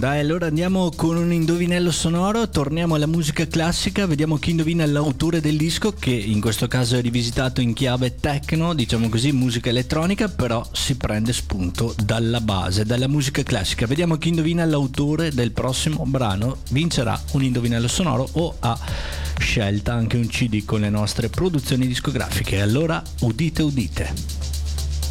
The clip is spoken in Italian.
Dai, allora andiamo con un indovinello sonoro, torniamo alla musica classica, vediamo chi indovina l'autore del disco, che in questo caso è rivisitato in chiave techno, diciamo così, musica elettronica, però si prende spunto dalla base, dalla musica classica. Vediamo chi indovina l'autore del prossimo brano, vincerà un indovinello sonoro o a scelta anche un CD con le nostre produzioni discografiche. Allora, udite udite.